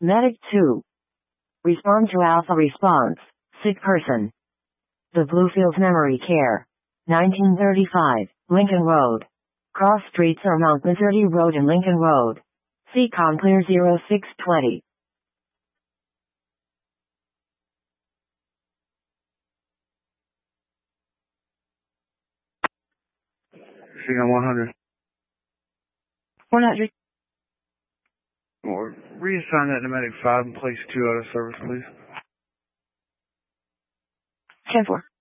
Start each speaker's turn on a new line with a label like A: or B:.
A: Medic 2. Respond to Alpha response. Sick person. The Bluefields Memory Care. 1935, Lincoln Road. Cross streets are Mount Missouri Road and Lincoln Road. CCOM clear 0620.
B: CCOM 100.
A: 100.
B: Or reassign that to Medic 5 and place 2 out of service, please.
A: 10-4.